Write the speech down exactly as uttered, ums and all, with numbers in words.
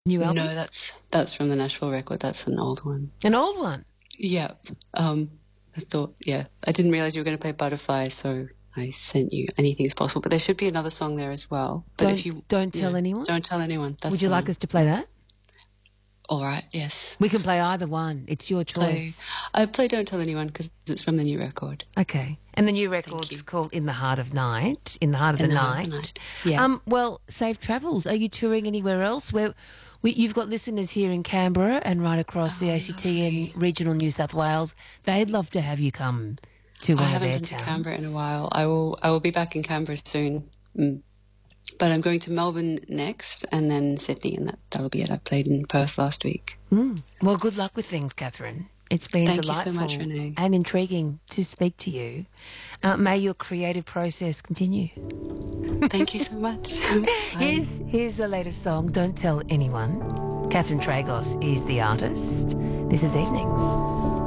New album? No, that's that's from the Nashville record. That's an old one. An old one? Yeah. Um, I thought, yeah, I didn't realize you were going to play Butterfly, so I sent you Anything's Possible. But there should be another song there as well. But Don't if you don't yeah, tell anyone. don't tell anyone. That's Would you the like one. us to play that? All right. Yes. We can play either one. It's your Play. choice. I play Don't Tell Anyone because it's from the new record. Okay. And the new you. record's called In the Heart of Night. In the Heart of In the the Heart Night. of the Night. Yeah. Um. Well, safe travels. Are you touring anywhere else? Where we, you've got listeners here in Canberra and right across the Oh, A C T lovely. and regional New South Wales. They'd love to have you come to I one of haven't their been to towns. Canberra in a while. I will. I will be back in Canberra soon. Mm. But I'm going to Melbourne next, and then Sydney, and that that'll be it. I played in Perth last week. Mm. Well, good luck with things, Catherine. It's been Thank delightful you so much, Renee. and intriguing to speak to you. Uh, may your creative process continue. Thank you so much. Here's, here's the latest song, Don't Tell Anyone. Catherine Tragos is the artist. This is Evenings.